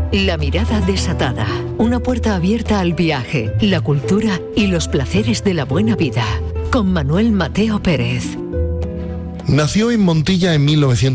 La mirada desatada, una puerta abierta al viaje, la cultura y los placeres de la buena vida, con Manuel Mateo Pérez. Nació en Montilla en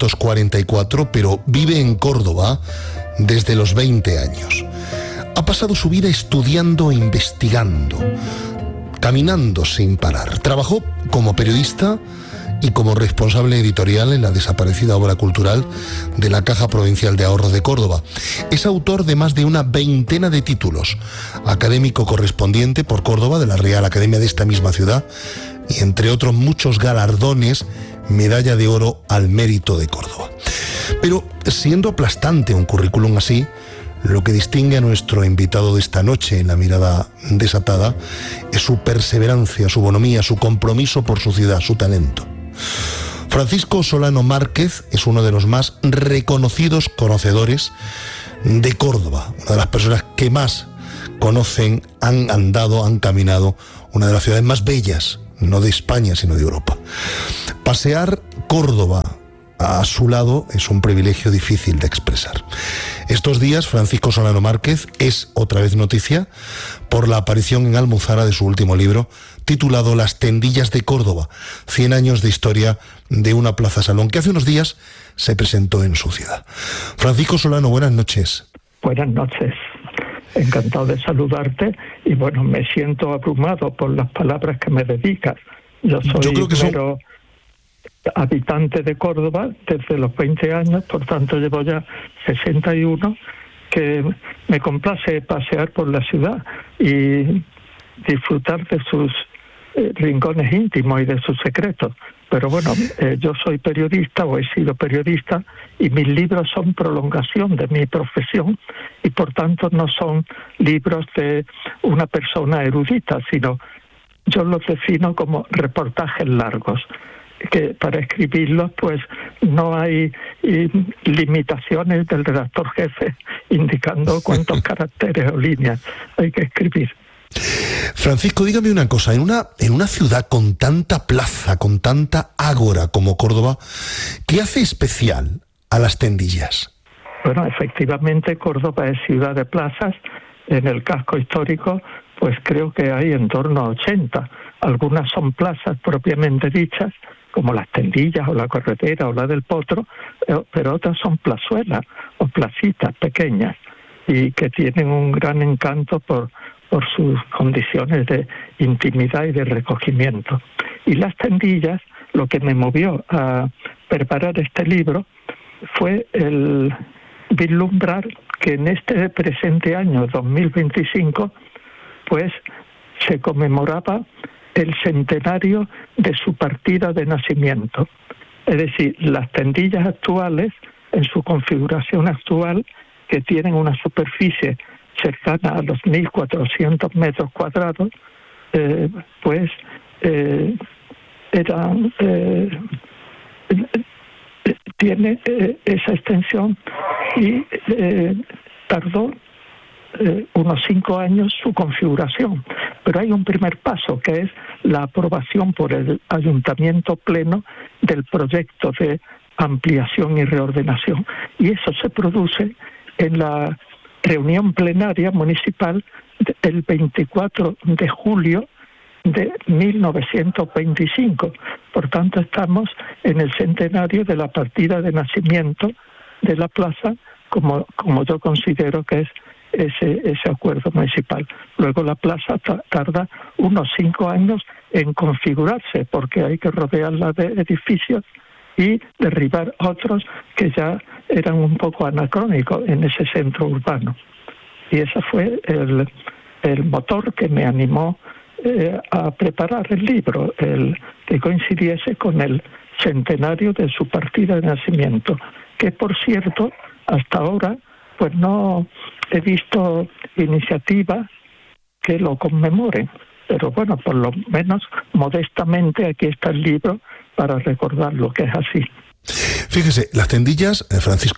1944, pero vive en Córdoba desde los 20 años. Ha pasado su vida estudiando e investigando, caminando sin parar. Trabajó como periodista y como responsable editorial en la desaparecida obra cultural de la Caja Provincial de Ahorros de Córdoba. Es autor de más de una veintena de títulos, académico correspondiente por Córdoba de la Real Academia de esta misma ciudad y entre otros muchos galardones, medalla de oro al mérito de Córdoba. Pero siendo aplastante un currículum así, lo que distingue a nuestro invitado de esta noche en La Mirada Desatada es su perseverancia, su bonomía, su compromiso por su ciudad, su talento. Francisco Solano Márquez es uno de los más reconocidos conocedores de Córdoba, una de las personas que más conocen, han andado, han caminado, una de las ciudades más bellas, no de España, sino de Europa. Pasear Córdoba a su lado es un privilegio difícil de expresar. Estos días, Francisco Solano Márquez es otra vez noticia por la aparición en Almuzara de su último libro, titulado Las Tendillas de Córdoba, 100 años de historia de una plaza salón, que hace unos días se presentó en su ciudad. Francisco Solano, buenas noches. Buenas noches. Encantado de saludarte y bueno, me siento abrumado por las palabras que me dedicas. Yo soy habitante de Córdoba desde los 20 años, por tanto llevo ya 61, que me complace pasear por la ciudad y disfrutar de sus rincones íntimos y de sus secretos. Pero bueno, yo soy periodista o he sido periodista y mis libros son prolongación de mi profesión y por tanto no son libros de una persona erudita, sino yo los defino como reportajes largos, que para escribirlos pues no hay limitaciones del redactor jefe indicando cuántos caracteres o líneas hay que escribir. Francisco, dígame una cosa, en una ciudad con tanta plaza, con tanta ágora como Córdoba, ¿qué hace especial a las Tendillas? Bueno, efectivamente Córdoba es ciudad de plazas. En el casco histórico pues creo que hay en torno a 80. Algunas son plazas propiamente dichas, como las Tendillas o la Corredera o la del Potro, pero otras son plazuelas o placitas pequeñas y que tienen un gran encanto por sus condiciones de intimidad y de recogimiento. Y las Tendillas, lo que me movió a preparar este libro fue el vislumbrar que en este presente año 2025 pues se conmemoraba el centenario de su partida de nacimiento. Es decir, las Tendillas actuales, en su configuración actual, que tienen una superficie cercana a los 1.400 metros cuadrados, tiene esa extensión y tardó unos 5 años su configuración. Pero hay un primer paso, que es la aprobación por el Ayuntamiento Pleno del proyecto de ampliación y reordenación. Y eso se produce en la reunión plenaria municipal el 24 de julio de 1925. Por tanto, estamos en el centenario de la partida de nacimiento de la plaza, como yo considero que es ese acuerdo municipal. Luego la plaza tarda unos 5 años en configurarse, porque hay que rodearla de edificios y derribar otros que ya eran un poco anacrónicos en ese centro urbano. Y ese fue el motor que me animó a preparar el libro, el que coincidiese con el centenario de su partida de nacimiento, que por cierto, hasta ahora, pues no he visto iniciativas que lo conmemoren. Pero bueno, por lo menos modestamente aquí está el libro para recordar lo que es así. Fíjese, las Tendillas, Francisco,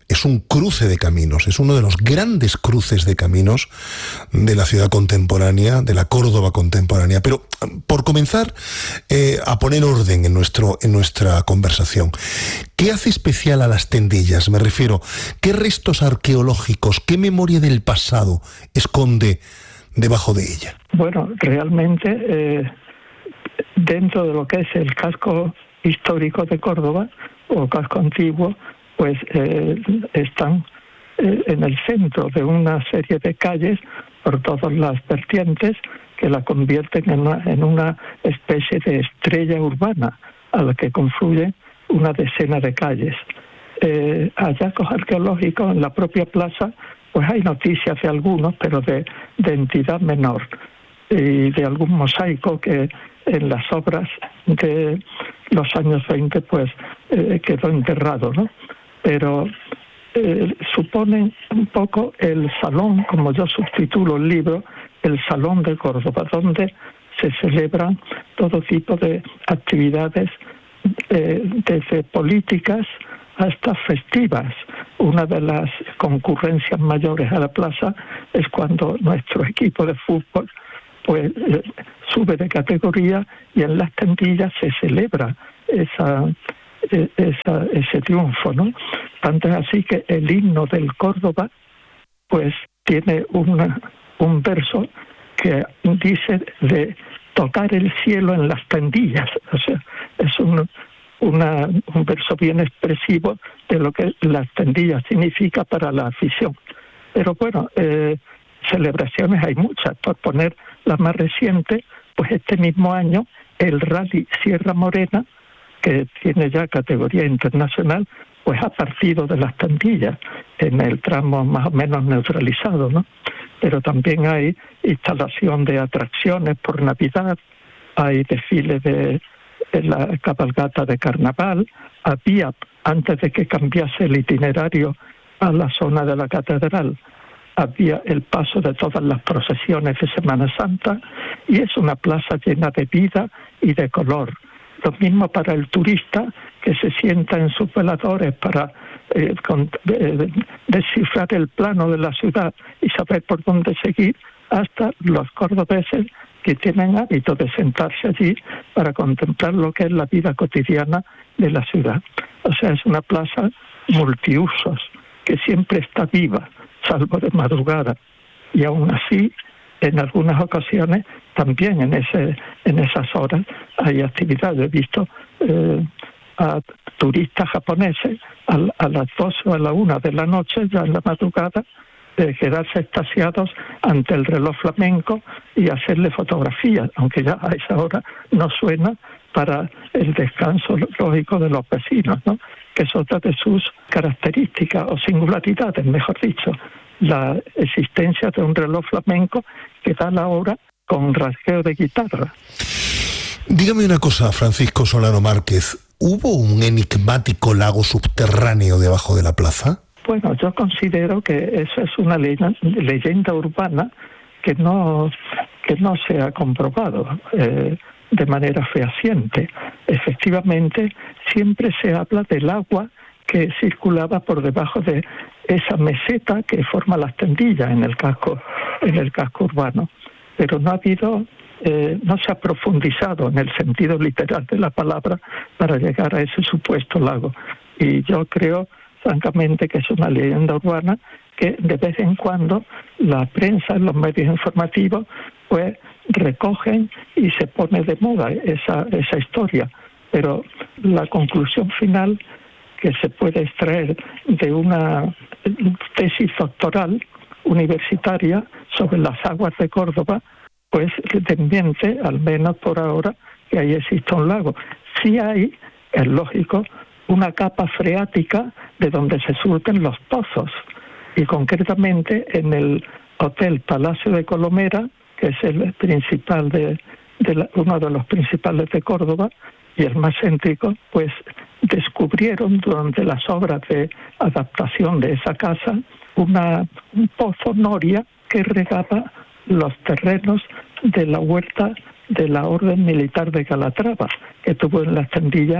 es un cruce de caminos, es uno de los grandes cruces de caminos de la ciudad contemporánea, de la Córdoba contemporánea. Pero por comenzar a poner orden en nuestra conversación, ¿qué hace especial a las Tendillas? Me refiero, ¿qué restos arqueológicos, qué memoria del pasado esconde debajo de ella? Bueno, realmente dentro de lo que es el casco histórico de Córdoba o casco antiguo, pues están en el centro de una serie de calles por todas las vertientes que la convierten en una especie de estrella urbana a la que confluye una decena de calles. Hallazgos arqueológicos en la propia plaza, pues hay noticias de algunos, pero de entidad menor, y de algún mosaico que en las obras de los años 20 pues quedó enterrado, ¿no? Pero suponen un poco el salón, como yo subtitulo el libro, el Salón de Córdoba, donde se celebran todo tipo de actividades, desde políticas hasta festivas. Una de las concurrencias mayores a la plaza es cuando nuestro equipo de fútbol pues sube de categoría, y en las Tendillas se celebra ese triunfo, ¿no? Tanto es así que el himno del Córdoba pues tiene un verso que dice de tocar el cielo en las Tendillas. O sea, es un verso bien expresivo de lo que las Tendillas significa para la afición. Pero bueno, celebraciones hay muchas. Por poner la más reciente, pues este mismo año el Rally Sierra Morena, que tiene ya categoría internacional, pues ha partido de las Tendillas en el tramo más o menos neutralizado, ¿no? Pero también hay instalación de atracciones por Navidad, hay desfile de la cabalgata de carnaval, había, antes de que cambiase el itinerario a la zona de la catedral, había el paso de todas las procesiones de Semana Santa, y es una plaza llena de vida y de color. Lo mismo para el turista que se sienta en sus veladores para descifrar el plano de la ciudad y saber por dónde seguir, hasta los cordobeses que tienen hábito de sentarse allí para contemplar lo que es la vida cotidiana de la ciudad. O sea, es una plaza multiusos que siempre está viva, salvo de madrugada, y aún así en algunas ocasiones también en esas horas hay actividad. He visto a turistas japoneses a las 12 o a la 1 de la noche, ya en la madrugada, de quedarse extasiados ante el reloj flamenco y hacerle fotografías, aunque ya a esa hora no suena, para el descanso lógico de los vecinos, ¿no? Que es otra de sus características o singularidades, mejor dicho, la existencia de un reloj flamenco que da la hora con rasgueo de guitarra. Dígame una cosa, Francisco Solano Márquez, ¿hubo un enigmático lago subterráneo debajo de la plaza? Bueno, yo considero que eso es una leyenda urbana que no se ha comprobado de manera fehaciente. Efectivamente, siempre se habla del agua que circulaba por debajo de esa meseta que forma las Tendillas en el casco urbano, pero no se ha profundizado en el sentido literal de la palabra para llegar a ese supuesto lago. Y yo creo francamente que es una leyenda urbana que de vez en cuando la prensa, los medios informativos, pues recogen y se pone de moda esa historia. Pero la conclusión final que se puede extraer de una tesis doctoral universitaria sobre las aguas de Córdoba, pues desmiente, al menos por ahora, que ahí existe un lago. Sí hay, es lógico, una capa freática de donde se surten los pozos, y concretamente en el Hotel Palacio de Colomera, que es el principal uno de los principales de Córdoba y el más céntrico, pues descubrieron durante las obras de adaptación de esa casa un pozo noria que regaba los terrenos de la huerta de la Orden Militar de Calatrava, que tuvo en las Tendillas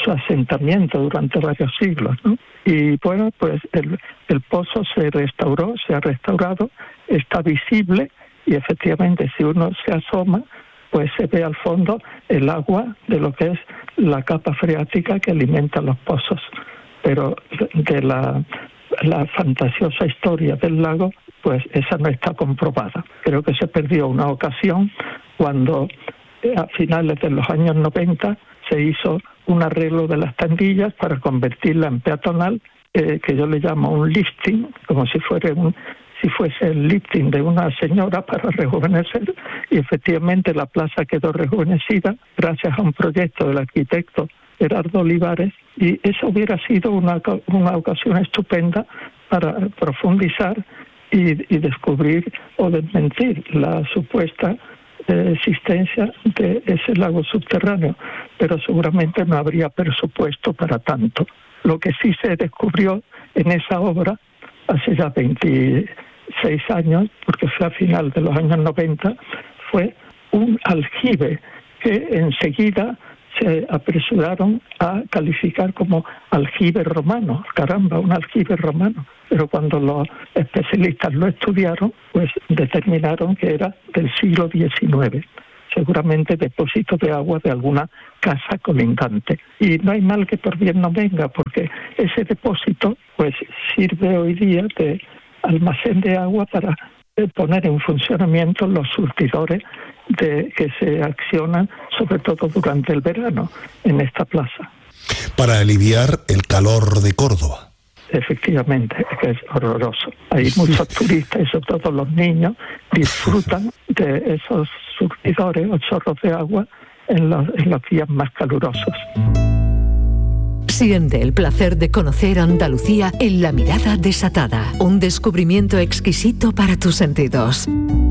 su asentamiento durante varios siglos, ¿no? Y bueno, pues el pozo se restauró, se ha restaurado, está visible y efectivamente si uno se asoma, pues se ve al fondo el agua de lo que es la capa freática que alimenta los pozos. Pero de la fantasiosa historia del lago, pues esa no está comprobada. Creo que se perdió una ocasión cuando a finales de los años 90 se hizo un arreglo de las Tandillas para convertirla en peatonal, que yo le llamo un lifting, como si fuese el lifting de una señora para rejuvenecer, y efectivamente la plaza quedó rejuvenecida gracias a un proyecto del arquitecto Gerardo Olivares, y eso hubiera sido una ocasión estupenda para profundizar y descubrir o desmentir la supuesta existencia de ese lago subterráneo, pero seguramente no habría presupuesto para tanto. Lo que sí se descubrió en esa obra hace ya 26 años, porque fue a final de los años 90, fue un aljibe que enseguida se apresuraron a calificar como aljibe romano. Caramba, un aljibe romano. Pero cuando los especialistas lo estudiaron, pues determinaron que era del siglo XIX. Seguramente depósito de agua de alguna casa colindante. Y no hay mal que por bien no venga, porque ese depósito pues sirve hoy día de almacén de agua para poner en funcionamiento los surtidores que se accionan sobre todo durante el verano en esta plaza. Para aliviar el calor de Córdoba. Efectivamente, que es horroroso. Hay muchos turistas y sobre todo los niños disfrutan de esos surtidores o chorros de agua en los días más calurosos. Siente el placer de conocer Andalucía en La Mirada Desatada, un descubrimiento exquisito para tus sentidos.